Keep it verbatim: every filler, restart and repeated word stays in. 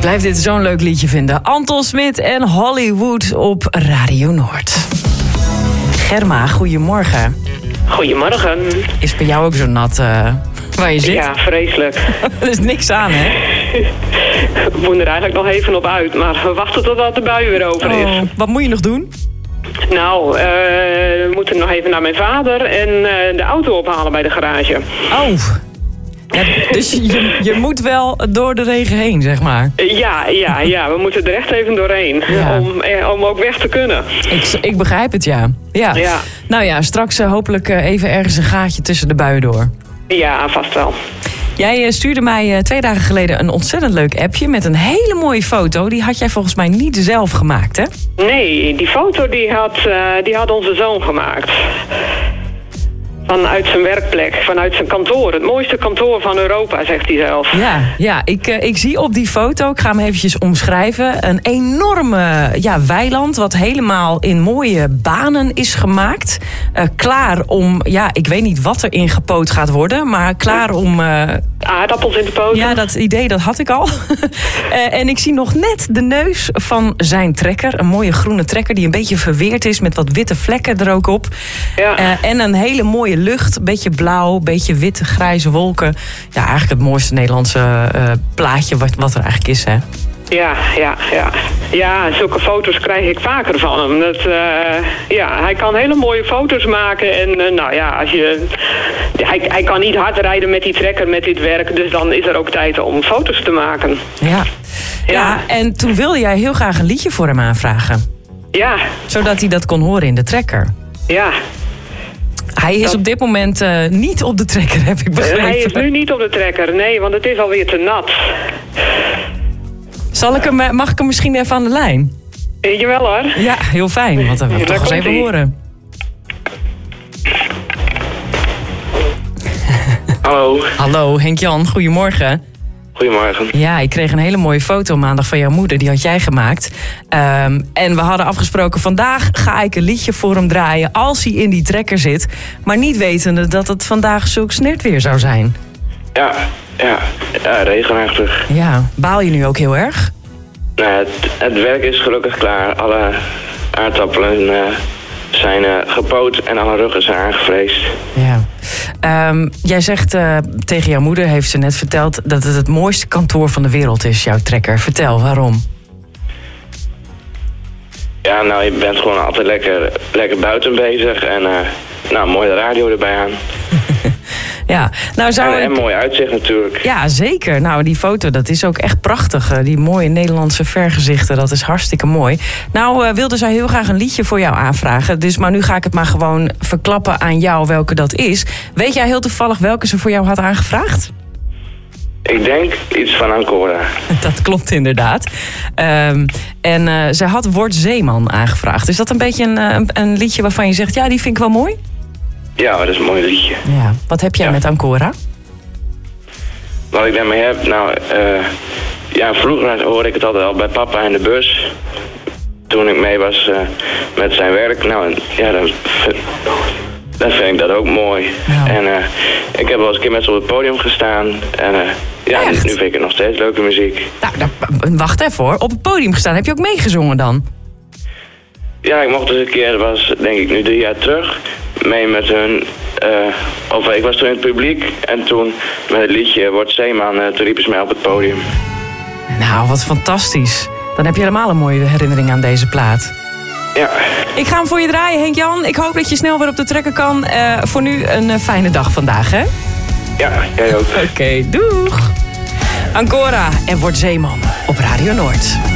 blijf dit zo'n leuk liedje vinden. Anton Smit en Hollywood op Radio Noord. Germa, goedemorgen. Goedemorgen. Is bij jou ook zo nat uh, waar je zit? Ja, vreselijk. Er is niks aan, hè? We moeten er eigenlijk nog even op uit, maar we wachten totdat de bui weer over is. Oh, wat moet je nog doen? Nou, uh, we moeten nog even naar mijn vader en uh, de auto ophalen bij de garage. Oh, ja, dus je, je moet wel door de regen heen, zeg maar. Ja, ja, ja, we moeten er echt even doorheen. Ja. Om, om ook weg te kunnen. Ik, ik begrijp het, ja. ja. ja. Nou ja, straks uh, hopelijk uh, even ergens een gaatje tussen de buien door. Ja, vast wel. Jij uh, stuurde mij uh, twee dagen geleden een ontzettend leuk appje met een hele mooie foto. Die had jij volgens mij niet zelf gemaakt, hè? Nee, die foto die had, uh, die had onze zoon gemaakt. Vanuit zijn werkplek, vanuit zijn kantoor. Het mooiste kantoor van Europa, zegt hij zelf. Ja, ja ik, uh, ik zie op die foto, ik ga hem eventjes omschrijven... een enorme ja, weiland wat helemaal in mooie banen is gemaakt. Uh, klaar om, ja, ik weet niet wat er in gepoot gaat worden... maar klaar om... Uh, aardappels in te poten. Ja, dat idee dat had ik al. uh, en ik zie nog net de neus van zijn trekker. Een mooie groene trekker die een beetje verweerd is... met wat witte vlekken er ook op. Ja. Uh, en een hele mooie lucht, een beetje blauw, een beetje witte, grijze wolken. Ja, eigenlijk het mooiste Nederlandse uh, plaatje wat, wat er eigenlijk is, hè? Ja, ja, ja. Ja, zulke foto's krijg ik vaker van hem. Dat, uh, ja, hij kan hele mooie foto's maken. En uh, nou ja, als je, hij, hij kan niet hard rijden met die trekker, met dit werk. Dus dan is er ook tijd om foto's te maken. Ja, ja. ja en toen wilde jij heel graag een liedje voor hem aanvragen. Ja. Zodat hij dat kon horen in de trekker. Ja. Hij is op dit moment uh, niet op de trekker, heb ik begrepen. Hij is nu niet op de trekker, nee, want het is alweer te nat. Zal ik hem, mag ik hem misschien even aan de lijn? Jawel hoor. Ja, heel fijn, want dan wil ik toch eens even horen. Hallo. Hallo, Henk-Jan, goedemorgen. Goedemorgen. Ja, ik kreeg een hele mooie foto maandag van jouw moeder. Die had jij gemaakt. Um, en we hadden afgesproken, vandaag ga ik een liedje voor hem draaien... als hij in die trekker zit. Maar niet wetende dat het vandaag zulk snertweer zou zijn. Ja, ja, ja, regenachtig. Ja, baal je nu ook heel erg? Nee, het, het werk is gelukkig klaar. Alle aardappelen uh, zijn uh, gepoot en alle ruggen zijn aangevreesd. Ja. Um, jij zegt uh, tegen jouw moeder, heeft ze net verteld... dat het het mooiste kantoor van de wereld is, jouw trekker. Vertel, waarom? Ja, nou, je bent gewoon altijd lekker, lekker buiten bezig. En uh, nou, mooie radio erbij aan. Ja, nou zou en, ik... en mooi uitzicht natuurlijk. Ja, zeker. Nou, die foto, dat is ook echt prachtig. Die mooie Nederlandse vergezichten, dat is hartstikke mooi. Nou, uh, wilde zij heel graag een liedje voor jou aanvragen. Dus, maar nu ga ik het maar gewoon verklappen aan jou welke dat is. Weet jij heel toevallig welke ze voor jou had aangevraagd? Ik denk iets van Ancora. Dat klopt inderdaad. Um, en uh, zij had Word Zeeman aangevraagd. Is dat een beetje een, een, een liedje waarvan je zegt... ja, die vind ik wel mooi? Ja, dat is een mooi liedje. Ja. Wat heb jij ja. met Ancora? Wat ik daarmee heb? Nou, uh, ja, vroeger hoorde ik het altijd al bij papa in de bus. Toen ik mee was uh, met zijn werk. Nou, ja, dan, dan vind ik dat ook mooi. Ja. En uh, ik heb wel eens een keer met ze op het podium gestaan. En uh, ja, Echt? nu vind ik het nog steeds leuke muziek. Nou, nou, wacht even hoor. Op het podium gestaan. Heb je ook meegezongen dan? Ja, ik mocht dus een keer, dat was denk ik nu drie jaar terug, mee met hun, uh, of ik was toen in het publiek en toen met het liedje Word Zeeman, uh, toen riepen ze mij op het podium. Nou, wat fantastisch. Dan heb je helemaal een mooie herinnering aan deze plaat. Ja. Ik ga hem voor je draaien, Henk-Jan. Ik hoop dat je snel weer op de trekker kan. Uh, voor nu een uh, fijne dag vandaag, hè? Ja, jij ook. Oké, okay, doeg. Ancora en Word Zeeman op Radio Noord.